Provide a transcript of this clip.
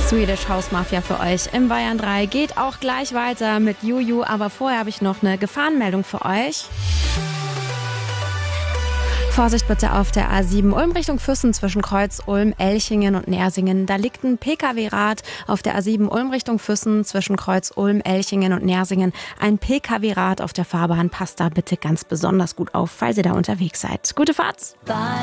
Swedish House Mafia für euch im Bayern 3. Geht auch gleich weiter mit Juju, aber vorher habe ich noch eine Gefahrenmeldung für euch. Vorsicht bitte auf der A7 Ulm Richtung Füssen zwischen Kreuz Ulm, Elchingen und Nersingen. Da liegt ein Pkw-Rad auf der A7 Ulm Richtung Füssen zwischen Kreuz Ulm, Elchingen und Nersingen. Ein Pkw-Rad auf der Fahrbahn. Passt da bitte ganz besonders gut auf, falls ihr da unterwegs seid. Gute Fahrt!